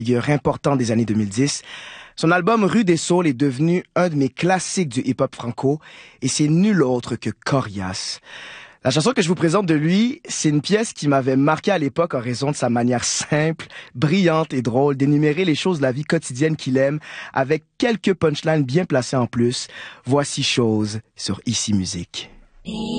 figure important des années 2010. Son album Rue des Saules est devenu un de mes classiques du hip-hop franco et c'est nul autre que Corias. La chanson que je vous présente de lui, c'est une pièce qui m'avait marqué à l'époque en raison de sa manière simple, brillante et drôle d'énumérer les choses de la vie quotidienne qu'il aime avec quelques punchlines bien placées en plus. Voici Chose sur Ici Musique.